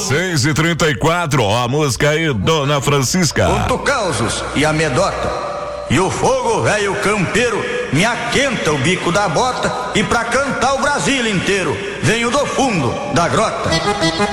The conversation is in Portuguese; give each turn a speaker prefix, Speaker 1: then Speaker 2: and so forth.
Speaker 1: 6h34, a música aí, Dona Francisca.
Speaker 2: Conto causos e amedota, e o fogo velho campeiro me aquenta o bico da bota, e pra cantar o Brasil inteiro venho do fundo da grota.